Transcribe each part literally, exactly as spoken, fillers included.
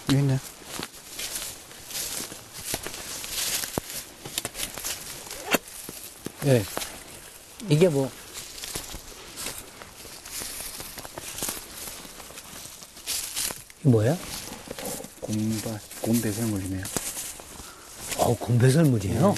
여기 있네. 네. 이게 뭐, 이게 뭐야? 곰바, 곰배설물이네요. 어, 곰배설물이에요?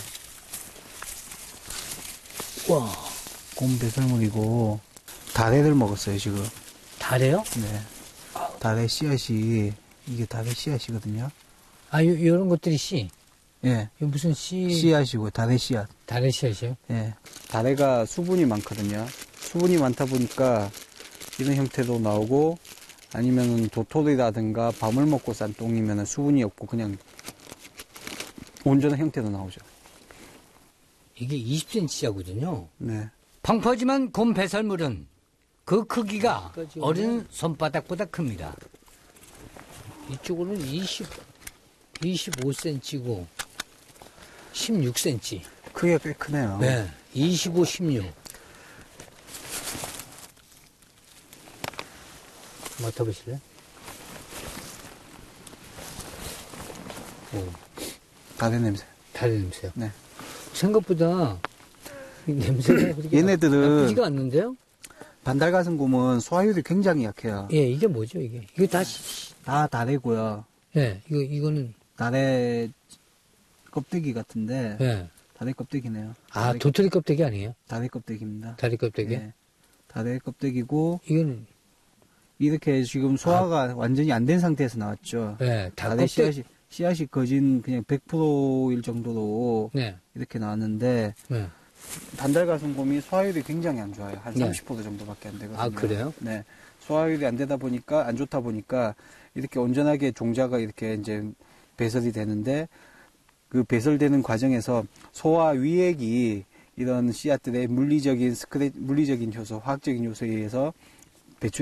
네. 와. 곰배설물이고, 다래를 먹었어요, 지금. 다래요? 네. 다래 씨앗이, 이게 다래 씨앗이거든요. 아, 요, 요런 것들이 씨? 예. 이거 무슨 씨? 씨앗이고, 다래 씨앗. 다래 씨앗이요? 예. 다래가 수분이 많거든요. 수분이 많다 보니까 이런 형태도 나오고, 아니면은 도토리라든가 밤을 먹고 싼 똥이면 수분이 없고 그냥 온전한 형태도 나오죠. 이게 이십 센티미터거든요. 네. 방파지만 곰 배설물은 그 크기가 어린 손바닥보다 큽니다. 이쪽으로는 이십, 이십오 센티미터고 십육 센티미터. 크기가 꽤 크네요. 네. 이십오, 십육. 맡아보실래요? 오, 다래 냄새. 다리 냄새요. 네. 생각보다 이 냄새가 그렇게 얘네들은 나쁘지가 않는데요? 반달가슴곰은 소화율이 굉장히 약해요. 예, 이게 뭐죠, 이게? 이거 다, 시- 다 다래고요. 예, 이거, 이거는, 다래 껍데기 같은데 예. 다래 껍데기네요. 아, 다래, 도토리 껍데기 아니에요? 다래 껍데기입니다. 다리 껍데기? 네. 다래 껍데기고 이건, 이렇게 지금 소화가 완전히 안 된 상태에서 나왔죠. 예, 다 다래 껍데기. 씨앗이 씨앗이 거진 그냥 백 퍼센트일 정도로 네, 이렇게 나왔는데 네. 반달가슴곰이 소화율이 굉장히 안 좋아요. 한 네. 삼십 퍼센트 정도밖에 안 되거든요. 아, 그래요? 네. 소화율이 안 되다 보니까, 안 좋다 보니까, 이렇게 온전하게 종자가 이렇게 이제 배설이 되는데, 그 배설되는 과정에서 소화 위액이 이런 씨앗들의 물리적인 스크래, 물리적인 효소, 화학적인 요소에 의해서